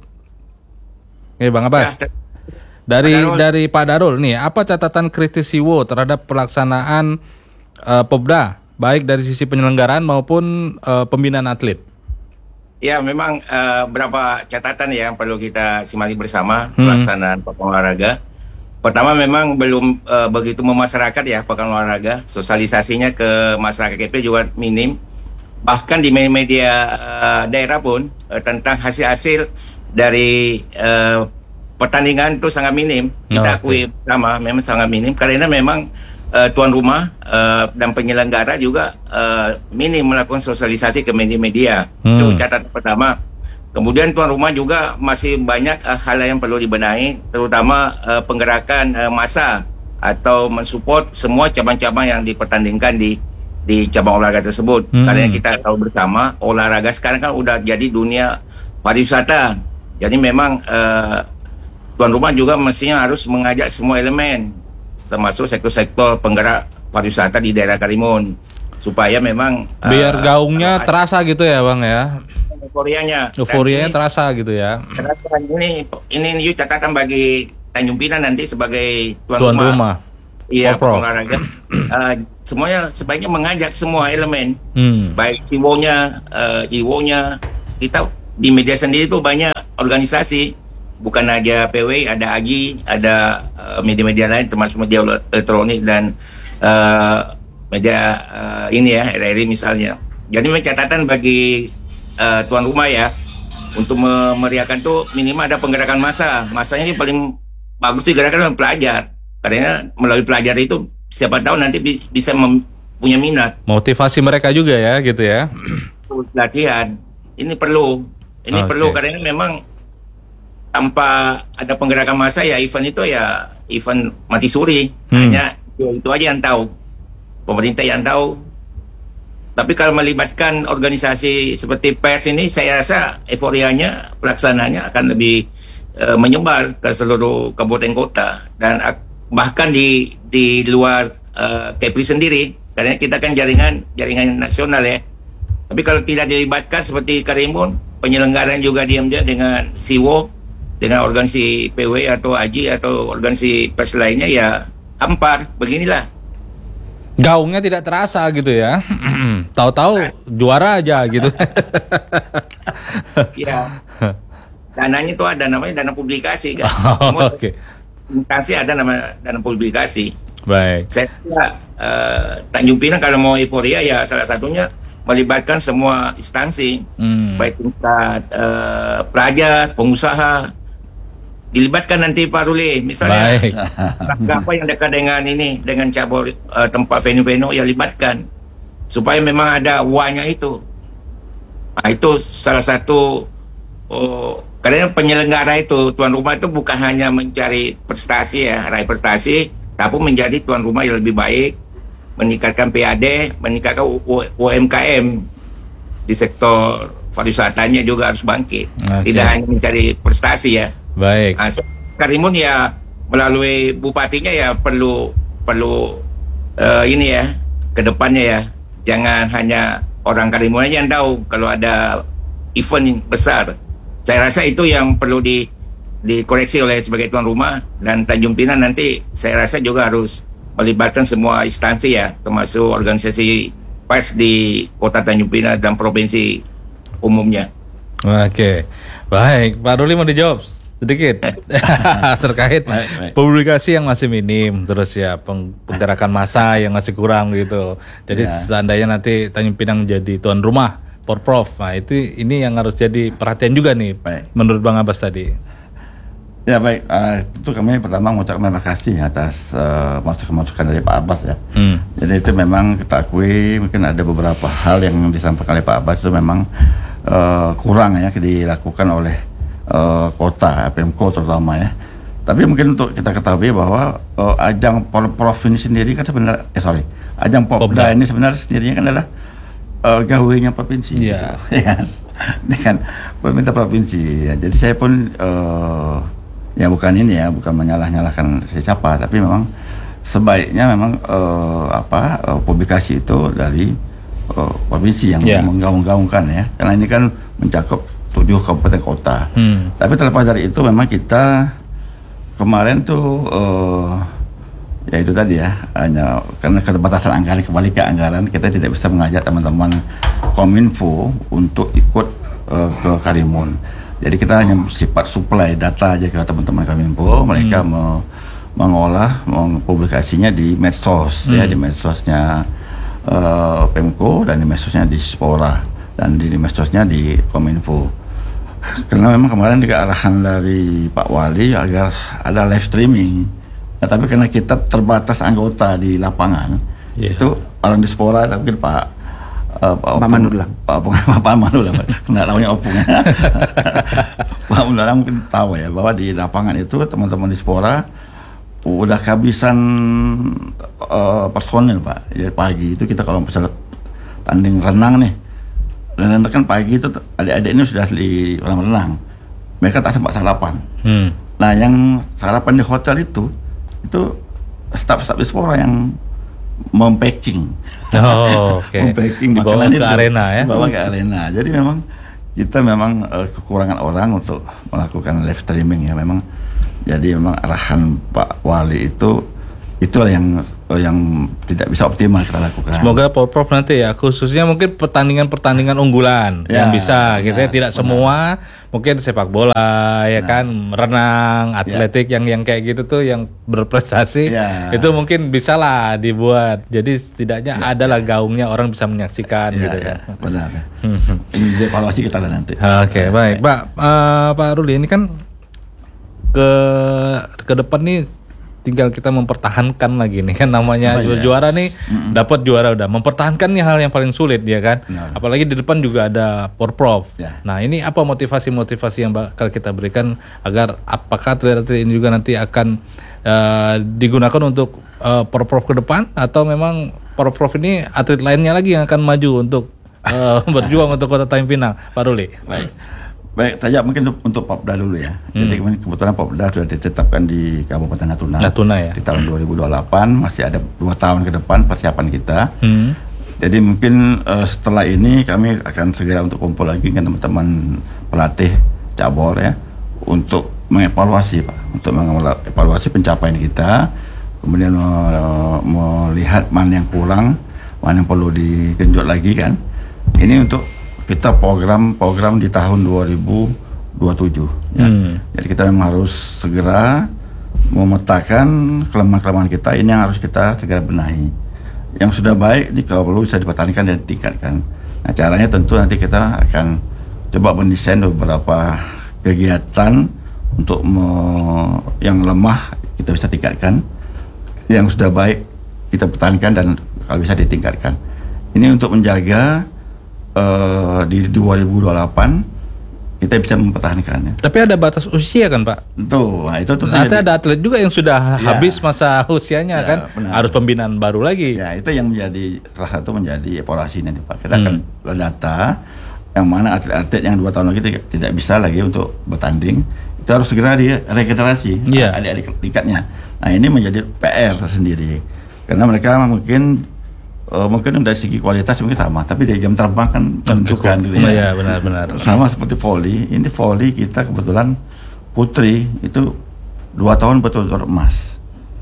Oke, Bang Abbas. Ya, dari Pak dari Pak Darul nih, apa catatan kritis Siwo terhadap pelaksanaan uh, Popda baik dari sisi penyelenggaraan maupun uh, pembinaan atlet? Ya, memang uh, berapa catatan ya yang perlu kita simak bersama hmm. pelaksanaan pekan olahraga. Pertama, memang belum uh, begitu memasyarakat ya pekan olahraga. Sosialisasinya ke masyarakat K P juga minim. Bahkan di media uh, daerah pun uh, tentang hasil-hasil dari uh, pertandingan itu sangat minim. Kita akui sama, memang sangat minim karena memang uh, tuan rumah uh, dan penyelenggara juga uh, minim melakukan sosialisasi ke media-media. Hmm. Itu catatan pertama. Kemudian tuan rumah juga masih banyak uh, hal yang perlu dibenahi, terutama uh, penggerakan uh, massa atau mensupport semua cabang-cabang yang dipertandingkan di di cabang olahraga tersebut. Hmm. Karena kita tahu bersama olahraga sekarang kan udah jadi dunia pariwisata. Jadi memang uh, tuan rumah juga mestinya harus mengajak semua elemen, termasuk sektor-sektor penggerak pariwisata di daerah Karimun, supaya memang biar uh, gaungnya uh, terasa gitu ya, Bang ya. Euforianya, euforianya ini, terasa gitu ya. Ini ini ini catatan bagi Tanjung Pinang nanti sebagai tuan, tuan rumah. rumah. Iya, olahraga. uh, semuanya sebaiknya mengajak semua elemen, hmm. baik Iwo-nya, uh, Iwo-nya. Kita di media sendiri itu banyak organisasi, bukan aja P W, ada A G I, ada uh, media-media lain termasuk media elektronik dan uh, media uh, ini ya, R R I misalnya. Jadi catatan bagi Uh, tuan rumah ya untuk memeriahkan tuh minimal ada penggerakan massa. Massanya ini paling bagus tuh gerakan pelajar, karena melalui pelajar itu siapa tahu nanti bi- bisa mem- punya minat. Motivasi mereka juga ya gitu ya. Latihan ini perlu, ini okay. perlu karena memang tanpa ada penggerakan massa ya event itu ya event mati suri. Hmm. Hanya itu, itu aja yang tahu, pemerintah yang tahu. Tapi kalau melibatkan organisasi seperti pers ini, saya rasa euforianya, pelaksananya akan lebih uh, menyebar ke seluruh kabupaten kota dan uh, bahkan di di luar uh, Kepri sendiri, karena kita kan jaringan jaringan nasional ya. Tapi kalau tidak dilibatkan seperti Karimun, penyelenggaraan juga diam-diam dengan Siwo, dengan organisasi P W atau A J I atau organisasi pers lainnya ya hampar beginilah. Gaungnya tidak terasa gitu ya. Tahu-tahu nah. juara aja gitu. Iya. Dananya itu ada namanya dana publikasi kan. Oh, semua oke. Publikasi ada nama dana publikasi. Baik. Saya kira uh, Tanjung Pinang kalau mau euforia ya salah satunya melibatkan semua instansi, hmm. baik tingkat uh, pelajar, pengusaha. Dilibatkan nanti Pak Ruli, misalnya apa yang dekat dengan ini, dengan cabur uh, tempat venue-venue ya libatkan supaya memang ada uangnya itu. Nah, itu salah satu oh, karena penyelenggara itu tuan rumah itu bukan hanya mencari prestasi ya, raih prestasi, tapi menjadi tuan rumah yang lebih baik, meningkatkan P A D, meningkatkan U M K M di sektor pariwisatanya juga harus bangkit. Okay. Tidak hanya mencari prestasi ya. Baik. Nah, Karimun ya melalui bupatinya ya perlu perlu uh, ini ya ke depannya ya, jangan hanya orang Karimun aja yang tahu kalau ada event besar. Saya rasa itu yang perlu di dikoreksi oleh sebagai tuan rumah, dan Tanjung Pinang nanti saya rasa juga harus melibatkan semua instansi ya, termasuk organisasi pers di Kota Tanjung Pinang dan provinsi umumnya. Oke, baik, Pak Ruli mau dijawab sedikit terkait baik, baik. Publikasi yang masih minim, terus ya penggerakan massa yang masih kurang gitu. Jadi ya. Seandainya nanti Tanjung Pinang jadi tuan rumah Porprov, nah itu ini yang harus jadi perhatian juga nih, baik. Menurut Bang Abbas tadi. Ya baik, uh, itu kami pertama mengucapkan terima kasih atas uh, masukan-masukan dari Pak Abbas ya. Hmm. Jadi itu memang kita akui mungkin ada beberapa hal yang disampaikan oleh Pak Abbas itu memang uh, kurang ya dilakukan oleh Uh, kota, Pemko terutama ya. Tapi mungkin untuk kita ketahui bahwa uh, ajang Porprov ini sendiri kan sebenarnya, eh sorry, ajang Popda ini sebenarnya sendirinya kan adalah uh, gawe-nya provinsi, yeah. gitu, ya, dengan pemerintah provinsi. Ya. Jadi saya pun uh, ya bukan ini ya, bukan menyalah-nyalahkan siapa, tapi memang sebaiknya memang uh, apa uh, publikasi itu dari uh, provinsi yang yeah. menggaung-gaungkan ya, karena ini kan mencakup tujuh kabupaten kota. Hmm. Tapi terlepas dari itu memang kita kemarin tuh uh, ya itu tadi ya, hanya karena keterbatasan anggaran, kembali ke anggaran, kita tidak bisa mengajak teman-teman Kominfo untuk ikut uh, ke Karimun. Jadi kita hanya sifat supply data aja ke teman-teman Kominfo, mereka hmm. mau mengolah, mempublikasinya di medsos, hmm. ya di medsosnya uh, Pemko dan di medsosnya di Spora dan di, di medsosnya di Kominfo. Karena memang kemarin juga arahan dari Pak Wali agar ada live streaming, nah, tapi karena kita terbatas anggota di lapangan, yeah. itu orang di Spora, mungkin Pak uh, Pak, Pak Manulang, Pak Pak Manulang, nggak tahunya opung. Pak Manulang mungkin tahu ya bahwa di lapangan itu teman-teman di Spora udah kehabisan uh, personil Pak. Jadi pagi itu kita kalau misalnya tanding renang nih, renang kan pagi itu adik-adik ini sudah di orang renang, mereka tak sempat sarapan. Hmm. Nah yang sarapan di hotel itu itu staf-staf di Spora yang mempacking, oh, okay. mempacking dibawa makanan ke itu, arena ya, dibawa ke arena. Jadi memang kita memang uh, kekurangan orang untuk melakukan live streaming ya memang. Jadi memang arahan Pak Wali itu itulah yang yang tidak bisa optimal kita lakukan. Semoga Porprov nanti ya, khususnya mungkin pertandingan-pertandingan unggulan ya, yang bisa, benar, gitu ya. Tidak benar. Semua, mungkin sepak bola, ya benar. Kan, renang, atletik ya. yang yang kayak gitu tuh yang berprestasi, ya. Itu mungkin bisa lah dibuat. Jadi setidaknya ya, adalah gaungnya, orang bisa menyaksikan, ya, gitu ya. Kan. Benar. Ini evaluasi kita lah nanti. Oke, okay, baik, Pak. Uh, Pak Ruli, ini kan ke ke depan nih tinggal kita mempertahankan lagi nih kan, namanya oh, juara iya. nih mm-hmm. dapat juara udah, mempertahankan nih hal yang paling sulit ya kan. No. Apalagi di depan juga ada Porprov. Yeah. Nah ini apa motivasi-motivasi yang bakal kita berikan agar apakah atlet-atlet ini juga nanti akan uh, digunakan untuk uh, Porprov ke depan, atau memang Porprov ini atlet lainnya lagi yang akan maju untuk uh, berjuang untuk Kota Tanjung Pinang, Pak Ruli? Baik. Baik, saja mungkin untuk Popda dulu ya. Hmm. Jadi kebetulan Popda sudah ditetapkan di Kabupaten Natuna, Natuna ya? Di tahun dua ribu dua puluh delapan, masih ada dua tahun ke depan persiapan kita. Hmm. Jadi mungkin uh, setelah ini kami akan segera untuk kumpul lagi dengan teman-teman pelatih cabur ya, untuk mengevaluasi Pak, untuk mengevaluasi pencapaian kita, kemudian uh, melihat mana yang kurang, mana yang perlu digenjot lagi kan. Ini untuk kita program-program di tahun dua ribu dua puluh tujuh ya. Hmm. Jadi kita memang harus segera memetakan kelemahan-kelemahan kita, ini yang harus kita segera benahi. Yang sudah baik di kalau perlu bisa dipertahankan dan ditingkatkan. Nah caranya tentu nanti kita akan coba mendesain beberapa kegiatan untuk me- yang lemah kita bisa tingkatkan, yang sudah baik kita pertahankan dan kalau bisa ditingkatkan. Ini untuk menjaga Uh, di dua ribu dua puluh delapan kita bisa mempertahankannya. Tapi ada batas usia kan Pak? Tuh, nah itu tuh. Nanti ada atlet juga yang sudah ya. habis masa usianya ya, kan, benar. Harus pembinaan baru lagi. Ya itu yang menjadi salah satu menjadi evaluasi nanti Pak. Kita hmm. akan data yang mana atlet-atlet yang dua tahun lagi tidak, tidak bisa lagi untuk bertanding, itu harus segera diregenerasi ya. Adik-adik tingkatnya. Nah ini menjadi P R sendiri karena mereka mungkin Uh, mungkin dari segi kualitas mungkin sama, tapi dari jam terbang kan menentukan gitu ya. Iya benar-benar. Sama seperti volley, ini volley kita kebetulan putri itu dua tahun betul-betul emas.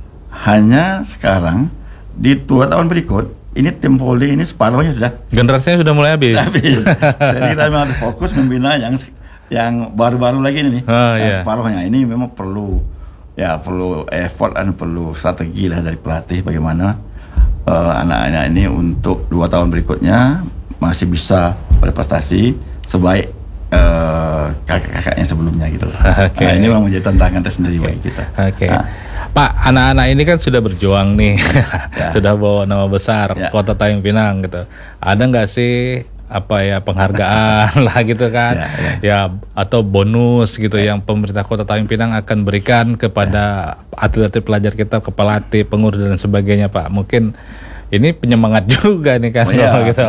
Hanya sekarang di dua tahun berikut ini tim volley ini separuhnya sudah. Generasinya sudah mulai habis. habis. Jadi kita memang harus fokus membina yang yang baru-baru lagi ini nih. Oh, nah, iya. Separuhnya ini memang perlu ya perlu effort dan perlu strategi lah dari pelatih bagaimana Uh, anak-anak ini untuk dua tahun berikutnya masih bisa berprestasi sebaik uh, kakak-kakaknya sebelumnya gitu. Okay. Nah, ini memang menjadi tantangan tersendiri okay. bagi kita. Okay. Nah. Pak, anak-anak ini kan sudah berjuang nih, ya. Sudah bawa nama besar ya. Kota Tanjung Pinang gitu. Ada nggak sih apa ya penghargaan lah gitu kan, ya, ya. ya atau bonus gitu ya. Yang pemerintah Kota Tanjung Pinang akan berikan kepada ya. atlet-atlet pelajar kita, ke pelatih, pengurus dan sebagainya Pak. Mungkin ini penyemangat juga nih kan, oh, ya. gitu.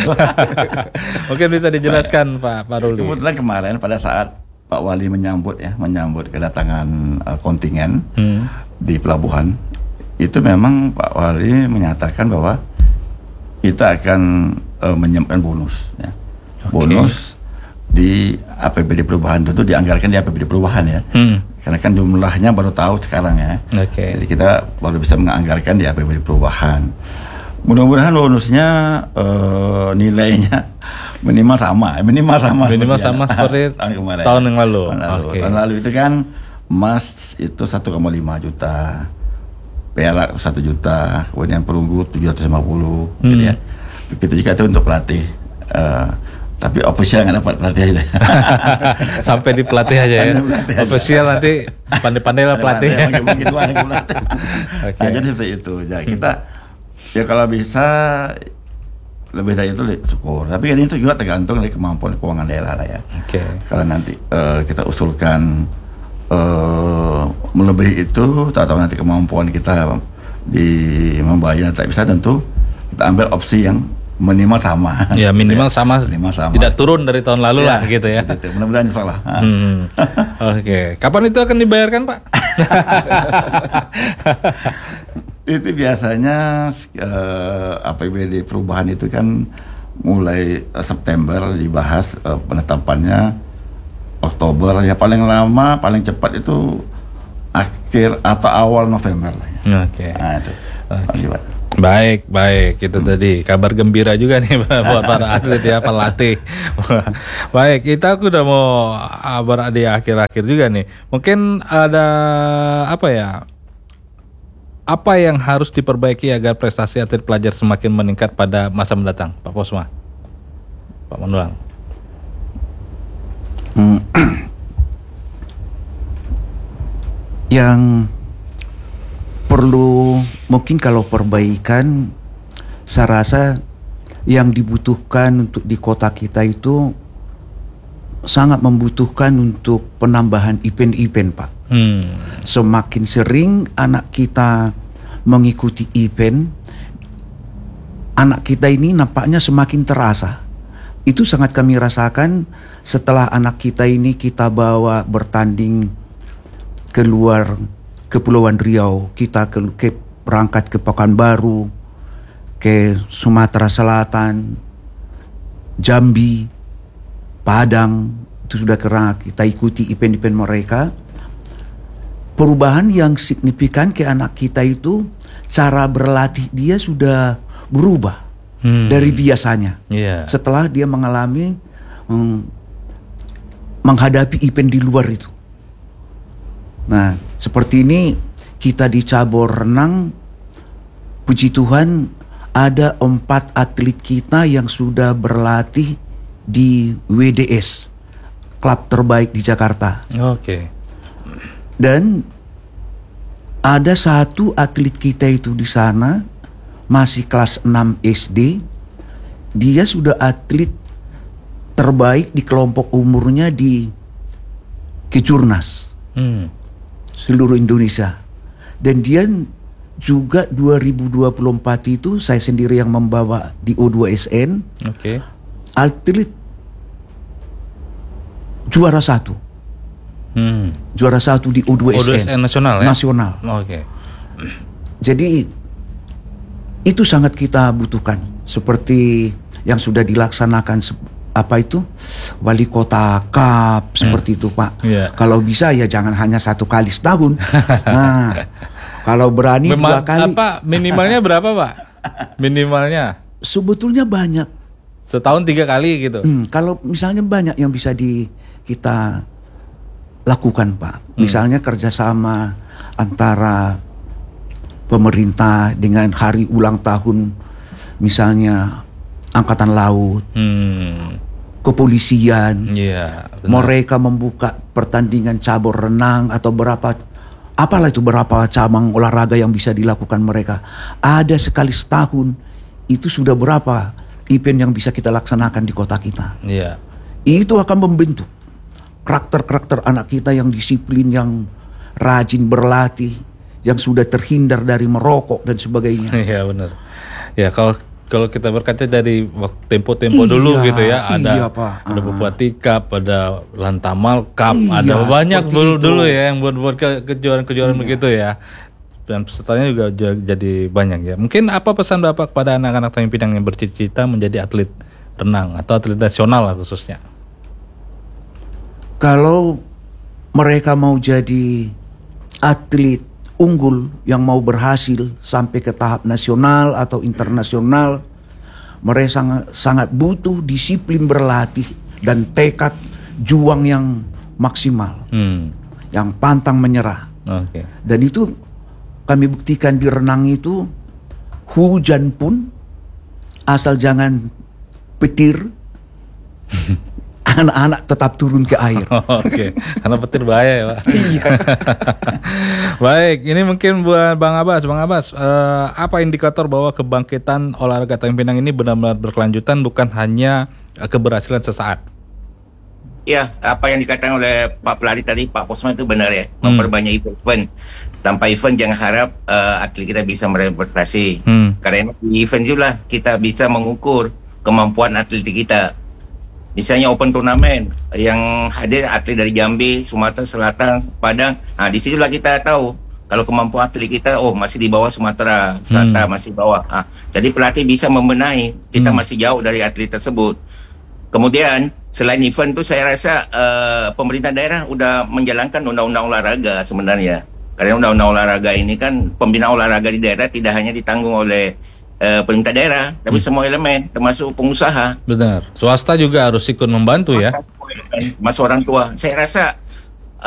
Mungkin bisa dijelaskan Pak Pak Ruli. Kebetulan kemarin pada saat Pak Wali menyambut ya menyambut kedatangan uh, kontingen hmm. di pelabuhan, itu memang Pak Wali menyatakan bahwa kita akan uh, menyiapkan bonus, ya. Okay. Bonus di A P B D perubahan, tentu dianggarkan di A P B D perubahan ya, hmm. karena kan jumlahnya baru tahu sekarang ya. Okay. Jadi kita baru bisa menganggarkan di A P B D perubahan. Mudah-mudahan bonusnya uh, nilainya minimal sama, minimal sama, minimal sama seperti tahun kemarin, tahun yang lalu. Tahun lalu, okay. tahun lalu itu kan emas itu satu koma lima juta, perak satu juta, kemudian perunggu tujuh ratus lima puluh, hmm. gitu ya. Begitu juga itu untuk pelatih. Uh, tapi official nggak dapat pelatih aja. Sampai di pelatih aja ya. Official nanti pandai-pandai lah pelatih. Mungkin dua yang pelatih. Okay. Nah, jadi seperti itu. Ya kita ya kalau bisa lebih dari itu syukur. Tapi kan itu juga tergantung dari kemampuan keuangan daerah lah ya. Oke. Okay. Kalau nanti uh, kita usulkan uh, melebihi itu, atau nanti kemampuan kita di membayar tak bisa, tentu kita ambil opsi yang minimal sama. Ya minimal sama, minimal sama. Tidak turun dari tahun lalu ya, lah gitu ya. Gitu, mudah-mudahan salah. Hmm. Oke. Okay. Kapan itu akan dibayarkan Pak? Itu biasanya uh, A P B D perubahan itu kan mulai uh, September dibahas, uh, penetapannya Oktober, ya paling lama paling cepat itu akhir atau awal November lah ya. Oke. Okay. Nah itu. Okay. Okay. Baik, baik. Itu hmm. tadi kabar gembira juga nih buat para atlet ya, pelatih. Baik, kita udah mau berada di akhir-akhir juga nih. Mungkin ada apa ya? Apa yang harus diperbaiki agar prestasi atlet pelajar semakin meningkat pada masa mendatang, Pak Posma? Pak Manulang. Hmm. Yang perlu mungkin kalau perbaikan, saya rasa yang dibutuhkan untuk di kota kita itu sangat membutuhkan untuk penambahan event-event, Pak. Hmm. Semakin sering anak kita mengikuti event, anak kita ini nampaknya semakin terasa. Itu sangat kami rasakan setelah anak kita ini kita bawa bertanding keluar Kepulauan Riau, kita ke, ke berangkat ke Pekanbaru, ke Sumatera Selatan, Jambi, Padang, itu sudah kena kita ikuti event-event mereka. Perubahan yang signifikan ke anak kita itu cara berlatih dia sudah berubah hmm. dari biasanya. Yeah. Setelah dia mengalami hmm, menghadapi event di luar itu. Nah, seperti ini kita di cabur renang, puji Tuhan ada empat atlet kita yang sudah berlatih di W D S, klub terbaik di Jakarta. Oke. Okay. Dan ada satu atlet kita itu di sana masih kelas enam S D, dia sudah atlet terbaik di kelompok umurnya di Kejurnas. Hmm. Seluruh Indonesia. Dan dia juga dua ribu dua puluh empat itu saya sendiri yang membawa di O dua S N. Oke. Okay. Atlet juara satu. Hmm. Juara satu di O dua S N. O dua S N nasional ya? Nasional. Oke. Okay. Jadi itu sangat kita butuhkan. Seperti yang sudah dilaksanakan apa itu Wali Kota Cup seperti hmm. itu Pak. Yeah. Kalau bisa ya jangan hanya satu kali setahun. Nah, kalau berani Mema- dua kali. Apa minimalnya berapa Pak? Minimalnya? Sebetulnya banyak. Setahun tiga kali gitu. Hmm, kalau misalnya banyak yang bisa di kita lakukan Pak. Misalnya hmm. kerjasama antara pemerintah dengan hari ulang tahun, misalnya Angkatan Laut. Hmm. Kepolisian, yeah, mereka membuka pertandingan cabur renang atau berapa, apalah itu berapa cabang olahraga yang bisa dilakukan mereka. Ada sekali setahun, itu sudah berapa event yang bisa kita laksanakan di kota kita. Yeah. Itu akan membentuk karakter-karakter anak kita yang disiplin, yang rajin berlatih, yang sudah terhindar dari merokok dan sebagainya. Iya benar. Ya kalau Kalau kita berkaca dari tempo-tempo iya, dulu gitu ya, ada iya, Pak. ada Bupati Cup, ada Lantamal Cup, iya, ada banyak dulu dulu ya yang buat-buat ke, kejuaraan-kejuaraan iya. begitu ya. dan pesertanya juga j- jadi banyak ya. Mungkin apa pesan Bapak kepada anak-anak Tanjung Pinang yang bercita-cita menjadi atlet renang atau atlet nasional lah khususnya? Kalau mereka mau jadi atlet unggul yang mau berhasil sampai ke tahap nasional atau internasional, mereka sangat, sangat butuh disiplin berlatih dan tekad juang yang maksimal, hmm. yang pantang menyerah. Okay. Dan itu kami buktikan di renang itu, hujan pun asal jangan petir, anak-anak tetap turun ke air. Oh, oke, okay. Karena petir bahaya ya Pak. Baik, ini mungkin buat Bang Abbas. Bang Abbas, uh, apa indikator bahwa kebangkitan olahraga Tanjung Pinang ini benar-benar berkelanjutan, bukan hanya uh, keberhasilan sesaat? Ya, apa yang dikatakan oleh Pak Pelari tadi, Pak Posman itu benar ya. Hmm. Memperbanyak event. Tanpa event jangan harap uh, atlet kita bisa meraih prestasi. Hmm. Karena di event itulah kita bisa mengukur kemampuan atlet kita. Misalnya open turnamen yang hadir atlet dari Jambi, Sumatera Selatan, Padang. Nah, di situlah kita tahu kalau kemampuan atlet kita, oh masih di bawah Sumatera Selatan, hmm. masih bawah. Nah, jadi pelatih bisa membenahi kita hmm. masih jauh dari atlet tersebut. Kemudian selain event itu saya rasa uh, pemerintah daerah udah menjalankan undang-undang olahraga sebenarnya. Karena undang-undang olahraga ini kan pembinaan olahraga di daerah tidak hanya ditanggung oleh Uh, pemerintah daerah, tapi hmm. semua elemen, termasuk pengusaha. Benar. Swasta juga harus ikut membantu ya. Mas orang tua. Saya rasa